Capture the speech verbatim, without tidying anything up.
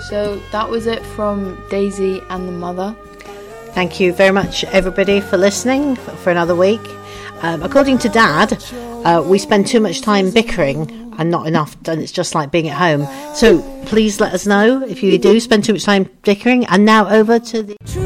So that was it from Daisy and the mother. Thank you very much, everybody, for listening for another week. Um, according to Dad, uh, we spend too much time bickering and not enough, and it's just like being at home. So please let us know if you do spend too much time bickering. And now over to the...